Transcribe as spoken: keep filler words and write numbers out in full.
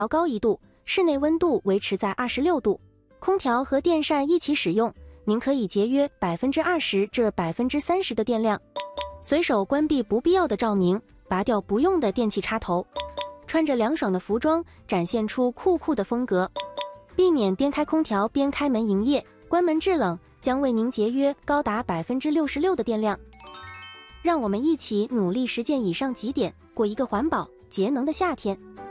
调高一度，室内温度维持在二十六度。空调和电扇一起使用，您可以节约 百分之二十 至 百分之三十 的电量。随手关闭不必要的照明，拔掉不用的电器插头。穿着凉爽的服装，展现出酷酷的风格。避免边开空调边开门营业，关门制冷将为您节约高达 百分之六十六 的电量。让我们一起努力实践以上几点，过一个环保节能的夏天。